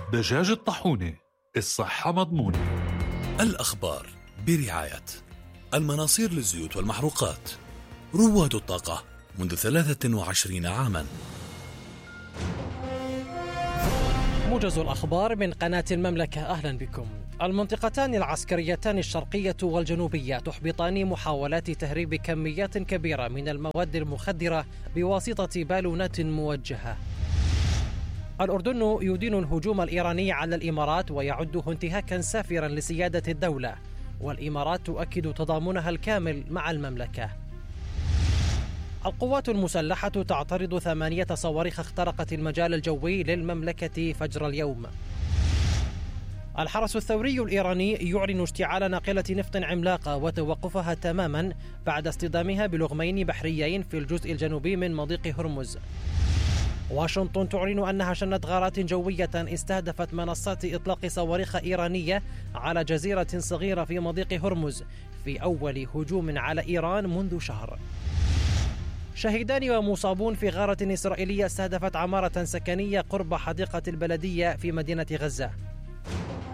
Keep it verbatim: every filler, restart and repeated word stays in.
دجاج الطاحونة، الصحة مضمونة. الأخبار برعاية المناصير للزيوت والمحروقات، رواد الطاقة منذ ثلاثة وعشرين عاما. موجز الأخبار من قناة المملكة، أهلا بكم. المنطقتان العسكريتان الشرقية والجنوبية تحبطان محاولات تهريب كميات كبيرة من المواد المخدرة بواسطة بالونات موجهة. الأردن يدين الهجوم الإيراني على الإمارات ويعده انتهاكا سافرا لسيادة الدولة، والإمارات تؤكد تضامنها الكامل مع المملكة. القوات المسلحة تعترض ثمانية صواريخ اخترقت المجال الجوي للمملكة فجر اليوم. الحرس الثوري الإيراني يعلن اشتعال ناقلة نفط عملاقة وتوقفها تماما بعد اصطدامها بلغمين بحريين في الجزء الجنوبي من مضيق هرمز. واشنطن تعلن أنها شنت غارات جوية استهدفت منصات إطلاق صواريخ إيرانية على جزيرة صغيرة في مضيق هرمز في أول هجوم على إيران منذ شهر. شهيدان ومصابون في غارة إسرائيلية استهدفت عمارة سكنية قرب حديقة البلدية في مدينة غزة.